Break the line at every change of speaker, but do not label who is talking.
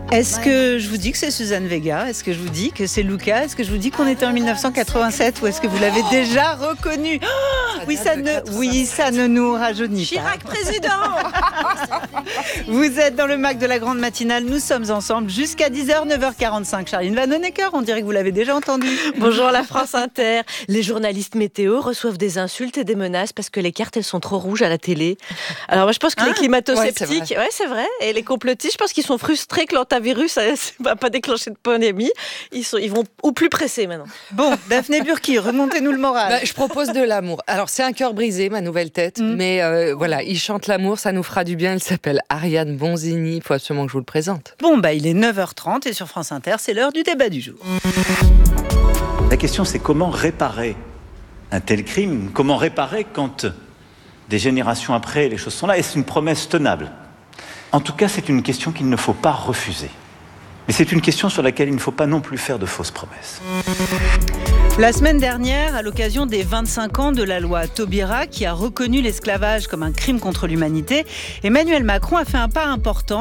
Est-ce que je vous dis que c'est Suzanne Vega? Est-ce que je vous dis que c'est Luca? Est-ce que je vous dis qu'on était en 1987? Ou est-ce que vous l'avez déjà reconnu? Oui, ça ne nous rajeunit pas.
Chirac président.
Vous êtes dans le MAC de la grande matinale. Nous sommes ensemble jusqu'à 10h, 9h45. Charline Vanhoenacker, on dirait que vous l'avez déjà entendu.
Bonjour la France Inter. Les journalistes météo reçoivent des insultes et des menaces parce que les cartes, elles sont trop rouges à la télé. Alors moi, je pense que les climato-sceptiques, c'est vrai. Et les complotistes, je pense qu'ils sont frustrés que l'antavirus ne va pas déclencher de pandémie. Ils vont au plus pressé maintenant.
Bon, Daphné Burki, remontez-nous le moral.
Je propose de l'amour. Alors, c'est un cœur brisé, ma nouvelle tête. Mais voilà, il chante l'amour, ça nous fera du bien. Il s'appelle Ariane Bonzini. Il faut absolument que je vous le présente.
Bon, il est 9h30 et sur France Inter, c'est l'heure du débat du jour.
La question, c'est comment réparer un tel crime? Comment réparer quand des générations après, les choses sont là? Est-ce une promesse tenable? En tout cas, c'est une question qu'il ne faut pas refuser. Mais c'est une question sur laquelle il ne faut pas non plus faire de fausses promesses.
La semaine dernière, à l'occasion des 25 ans de la loi Taubira qui a reconnu l'esclavage comme un crime contre l'humanité, Emmanuel Macron a fait un pas important